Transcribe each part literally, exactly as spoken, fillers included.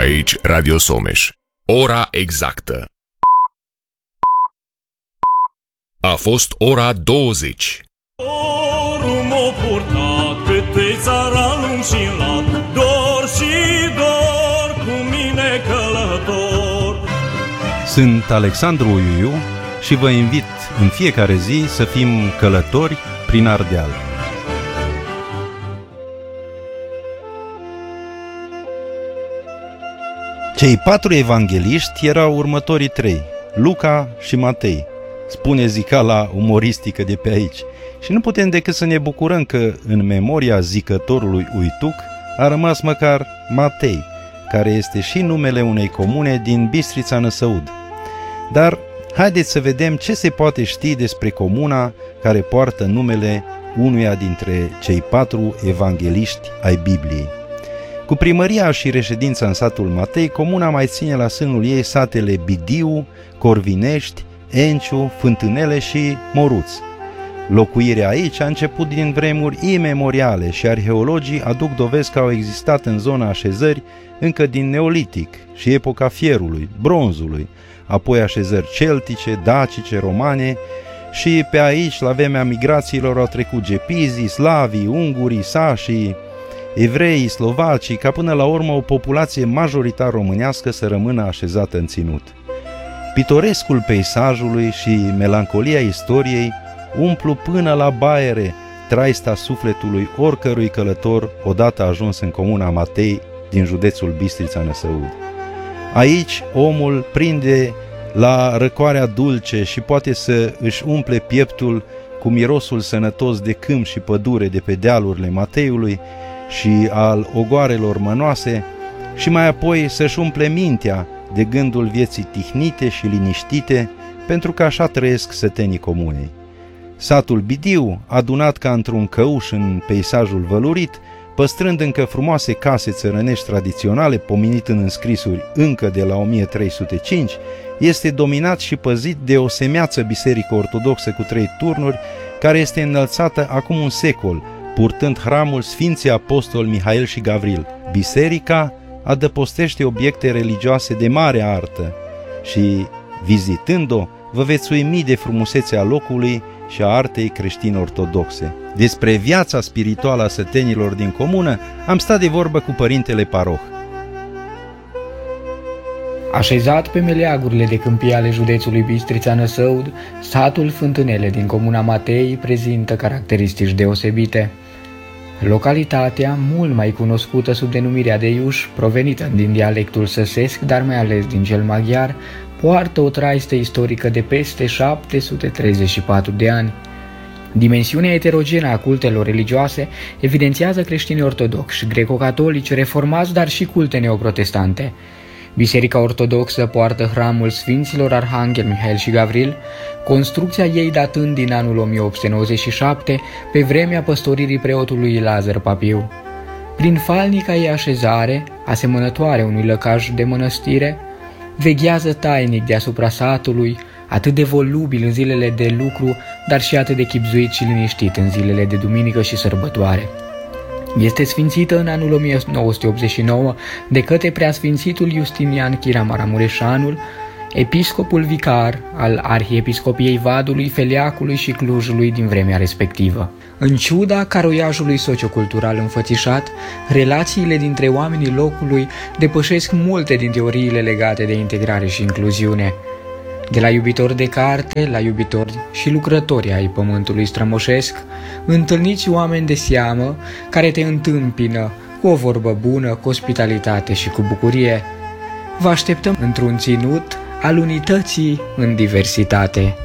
Aici Radio Someș. Ora exactă. A fost ora douăzeci. Dorul m-a purtat pe țara lung și lat, dor și dor cu mine călător. Sunt Alexandru Uiuiu și vă invit în fiecare zi să fim călători prin Ardeal. Cei patru evangeliști erau următorii trei, Luca și Matei, spune zicala umoristică de pe aici. Și nu putem decât să ne bucurăm că în memoria zicătorului Uituc a rămas măcar Matei, care este și numele unei comune din Bistrița Năsăud. Dar haideți să vedem ce se poate ști despre comuna care poartă numele unuia dintre cei patru evangeliști ai Bibliei. Cu primăria și reședința în satul Matei, comuna mai ține la sânul ei satele Bidiu, Corvinești, Enciu, Fântânele și Moruț. Locuirea aici a început din vremuri imemoriale și arheologii aduc dovezi că au existat în zona așezări încă din Neolitic și epoca fierului, bronzului, apoi așezări celtice, dacice, romane și pe aici, la vremea migrațiilor, au trecut gepizii, slavii, ungurii, sașii, evreii, slovacii, ca până la urmă o populație majoritar românească să rămână așezată în ținut. Pitorescul peisajului și melancolia istoriei umplu până la baiere traista sufletului oricărui călător odată ajuns în comuna Matei din județul Bistrița Năsăud. Aici omul prinde la răcoarea dulce și poate să își umple pieptul cu mirosul sănătos de câmp și pădure de pe dealurile Mateiului și al ogoarelor mănoase și mai apoi să-și umple mintea de gândul vieții tihnite și liniștite, pentru că așa trăiesc sătenii comunei. Satul Bidiu, adunat ca într-un căuș în peisajul vălurit, păstrând încă frumoase case țărănești tradiționale, pomenit în înscrisuri încă de la o mie trei sute cinci, este dominat și păzit de o semeață biserică ortodoxă cu trei turnuri, care este înălțată acum un secol, purtând hramul Sfinții Apostoli Mihail și Gavril. Biserica adăpostește obiecte religioase de mare artă și, vizitând-o, vă veți uimi de frumusețea locului și a artei creștin-ortodoxe. Despre viața spirituală a sătenilor din comună am stat de vorbă cu părintele paroh. Așezat pe meleagurile de câmpii ale județului Bistrița Năsăud, satul Fântânele din comuna Matei prezintă caracteristici deosebite. Localitatea, mult mai cunoscută sub denumirea de Iuș, provenită din dialectul săsesc, dar mai ales din cel maghiar, poartă o traistă istorică de peste șapte sute treizeci și patru de ani. Dimensiunea eterogenă a cultelor religioase evidențiază creștinii ortodoxi, greco-catolici, reformați, dar și culte neoprotestante. Biserica ortodoxă poartă hramul Sfinților Arhanghel Mihail și Gavril, construcția ei datând din anul o mie opt sute nouăzeci și șapte, pe vremea păstoririi preotului Lazar Papiu. Prin falnica ei așezare, asemănătoare unui lăcaș de mănăstire, veghează tainic deasupra satului, atât de volubil în zilele de lucru, dar și atât de chibzuit și liniștit în zilele de duminică și sărbătoare. Este sfințită în anul o mie nouă sute optzeci și nouă de către preasfințitul Justinian Chiram Maramureșanul, episcopul vicar al Arhiepiscopiei Vadului, Feleacului și Clujului din vremea respectivă. În ciuda caroiajului sociocultural înfățișat, relațiile dintre oamenii locului depășesc multe din teoriile legate de integrare și incluziune. De la iubitori de carte, la iubitori și lucrători ai pământului strămoșesc, întâlniți oameni de seamă care te întâmpină cu o vorbă bună, cu ospitalitate și cu bucurie. Vă așteptăm într-un ținut al unității în diversitate.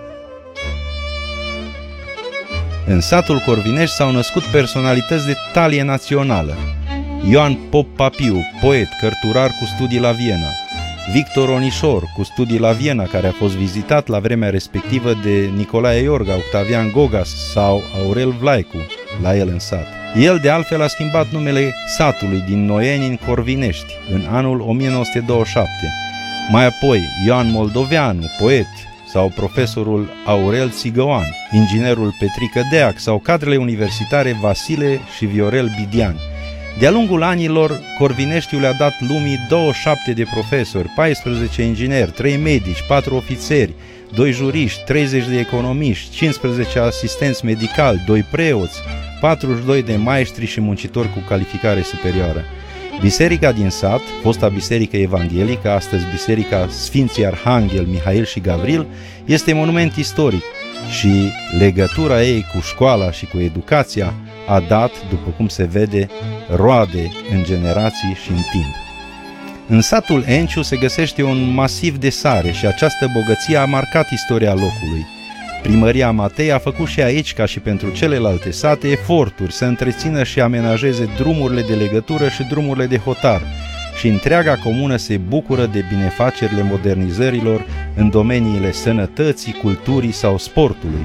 În satul Corvinești s-au născut personalități de talie națională. Ioan Pop Papiu, poet, cărturar cu studii la Viena; Victor Onișor, cu studii la Viena, care a fost vizitat la vremea respectivă de Nicolae Iorga, Octavian Gogas sau Aurel Vlaicu, la el în sat. El, de altfel, a schimbat numele satului din Noieni în Corvinești, în anul o mie nouă sute douăzeci și șapte. Mai apoi, Ioan Moldoveanu, poet, sau profesorul Aurel Țigăoan, inginerul Petrică Deac sau cadrele universitare Vasile și Viorel Bidian. De-a lungul anilor, Corvineștiul le-a dat lumii douăzeci și șapte de profesori, paisprezece ingineri, trei medici, patru ofițeri, doi juriști, treizeci de economiști, cincisprezece asistenți medicali, doi preoți, patruzeci și doi de maestri și muncitori cu calificare superioară. Biserica din sat, fosta biserică evanghelică, astăzi biserica Sfinții Arhanghel, Mihail și Gavril, este monument istoric și legătura ei cu școala și cu educația a dat, după cum se vede, roade în generații și în timp. În satul Enciu se găsește un masiv de sare și această bogăție a marcat istoria locului. Primăria Matei a făcut și aici, ca și pentru celelalte sate, eforturi să întrețină și amenajeze drumurile de legătură și drumurile de hotar și întreaga comună se bucură de binefacerile modernizărilor în domeniile sănătății, culturii sau sportului.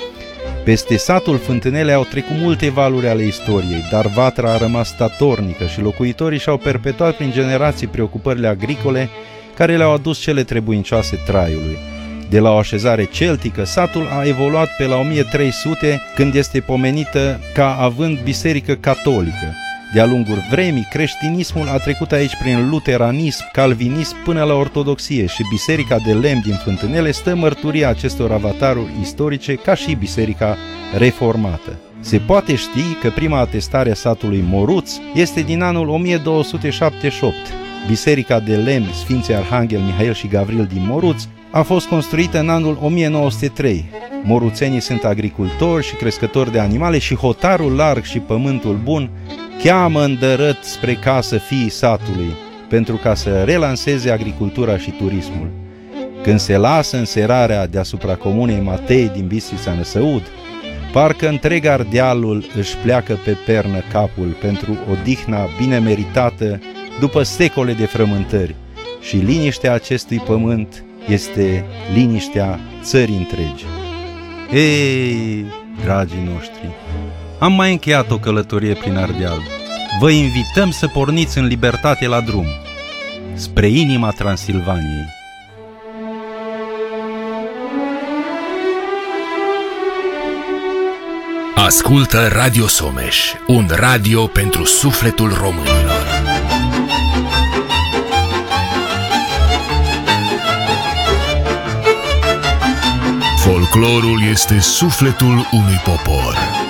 Peste satul Fântânele au trecut multe valuri ale istoriei, dar vatra a rămas statornică și locuitorii și-au perpetuat prin generații preocupările agricole care le-au adus cele trebuincioase traiului. De la o așezare celtică, satul a evoluat pe la o mie trei sute, când este pomenită ca având biserică catolică. De-a lungul vremii, creștinismul a trecut aici prin luteranism, calvinism până la ortodoxie și biserica de lemn din Fântânele stă mărturia acestor avataruri istorice ca și biserica reformată. Se poate ști că prima atestare a satului Moruț este din anul o mie două sute șaptezeci și opt. Biserica de lemn Sfinții Arhanghel, Mihail și Gavril din Moruț a fost construită în anul o mie nouă sute trei. Moruțenii sunt agricultori și crescători de animale și hotarul larg și pământul bun cheamă îndărât spre casă fiii satului, pentru ca să relanseze agricultura și turismul. Când se lasă înserarea deasupra comunei Matei din Bistrița Năsăud, parcă întreg Ardealul își pleacă pe pernă capul pentru odihna bine meritată după secole de frământări și liniștea acestui pământ este liniștea țării întregi. Ei, dragii noștri, am mai încheiat o călătorie prin Ardeal. Vă invităm să porniți în libertate la drum, spre inima Transilvaniei. Ascultă Radio Someș, un radio pentru sufletul românilor. Folclorul este sufletul unui popor.